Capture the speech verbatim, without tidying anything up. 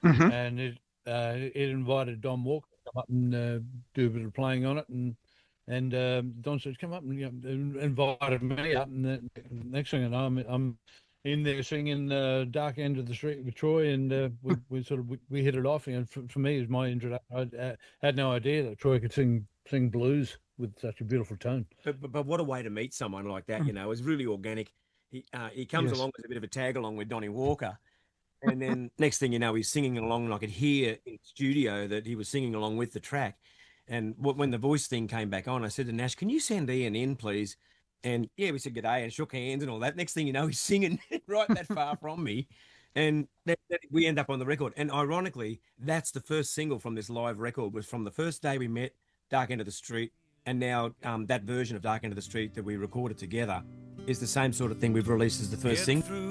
Mm-hmm. and it uh, it invited Don Walker to come up and uh, do a bit of playing on it, and and um, Don said, "Come up," and you know, invited me up, and the next thing I know, I'm, I'm in there singing uh, "Dark End of the Street" with Troy, and uh, we we sort of we, we hit it off. And for, for me, as my introduction, I uh, had no idea that Troy could sing sing blues with such a beautiful tone. But, but but what a way to meet someone like that, you know, it was really organic. He uh, he comes Yes. along as a bit of a tag along with Donnie Walker. And then next thing you know, he's singing along, and I could hear in studio that he was singing along with the track. And wh- when the voice thing came back on, I said to Nash, "Can you send Ian in, please?" And yeah, we said good day and shook hands and all that. Next thing you know, he's singing right that far from me, and that, that- we end up on the record. And ironically, that's the first single from this live record was from the first day we met, Dark End of the Street, and now um, that version of Dark End of the Street that we recorded together is the same sort of thing we've released as the first Get single. through